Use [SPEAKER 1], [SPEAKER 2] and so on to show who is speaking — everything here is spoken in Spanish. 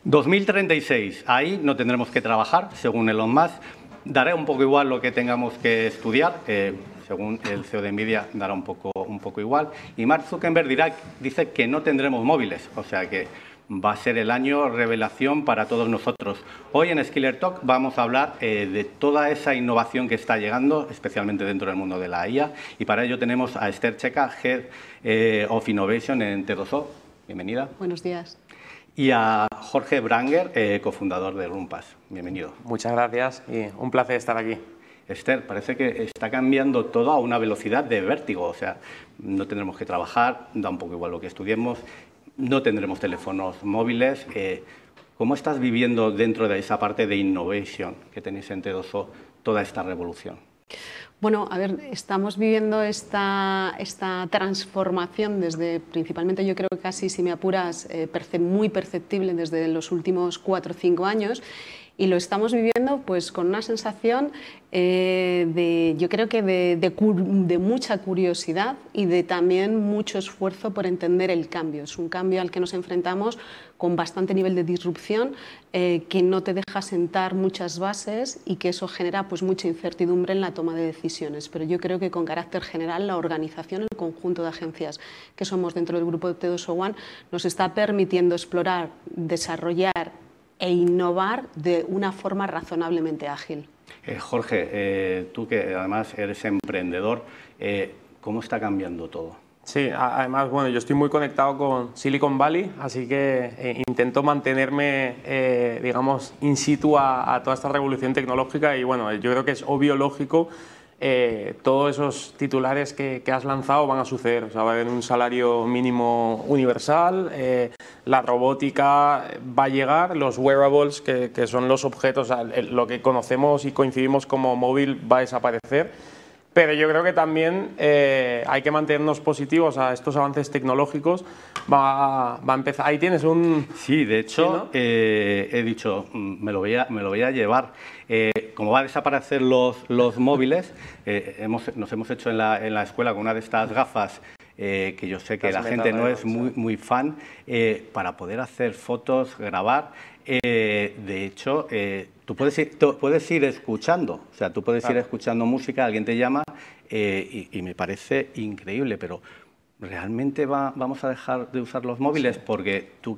[SPEAKER 1] 2036, ahí no tendremos que trabajar, según Elon Musk. Dará un poco igual lo que tengamos que estudiar, según el CEO de Nvidia, dará un poco igual. Y Mark Zuckerberg dice que no tendremos móviles, o sea que va a ser el año revelación para todos nosotros. Hoy en Skiller Talk vamos a hablar de toda esa innovación que está llegando, especialmente dentro del mundo de la IA. Y para ello tenemos a Esther Checa, Head of Innovation en T2O. Bienvenida.
[SPEAKER 2] Buenos días.
[SPEAKER 1] Y a Jorge Branger, cofundador de Rumpass. Bienvenido.
[SPEAKER 3] Muchas gracias y un placer estar aquí.
[SPEAKER 1] Esther, parece que está cambiando todo a una velocidad de vértigo. O sea, no tendremos que trabajar, da un poco igual lo que estudiemos, no tendremos teléfonos móviles. ¿Cómo estás viviendo dentro de esa parte de innovation que tenéis en T2O toda esta revolución?
[SPEAKER 2] Bueno, a ver, estamos viviendo esta transformación desde, principalmente yo creo que casi, si me apuras, muy perceptible desde los últimos 4 o 5 años. Y lo estamos viviendo pues con una sensación yo creo que de mucha curiosidad y de también mucho esfuerzo por entender el cambio. Es un cambio al que nos enfrentamos con bastante nivel de disrupción, que no te deja sentar muchas bases y que eso genera pues mucha incertidumbre en la toma de decisiones. Pero yo creo que con carácter general la organización, el conjunto de agencias que somos dentro del grupo de T2O One nos está permitiendo explorar, desarrollar e innovar de una forma razonablemente ágil.
[SPEAKER 1] Jorge, tú que además eres emprendedor, ¿cómo está cambiando todo?
[SPEAKER 3] Sí, además, bueno, yo estoy muy conectado con Silicon Valley, así que intento mantenerme, digamos, in situ a toda esta revolución tecnológica y, bueno, yo creo que es obvio, lógico, todos esos titulares que has lanzado van a suceder. O sea, va a haber un salario mínimo universal, la robótica va a llegar, los wearables, que son los objetos, lo que conocemos y coincidimos como móvil, va a desaparecer. Pero yo creo que también hay que mantenernos positivos a estos avances tecnológicos. Va a empezar. Ahí tienes un...
[SPEAKER 1] Sí, de hecho, ¿sí, no? He dicho, me lo voy a llevar. Como va a desaparecer los móviles, nos hemos hecho en la escuela con una de estas gafas, que yo sé que la gente no es muy fan, para poder hacer fotos, grabar. De hecho, tú puedes ir escuchando, o sea, tú puedes ir escuchando música, alguien te llama y me parece increíble, pero ¿realmente vamos a dejar de usar los móviles? Porque tú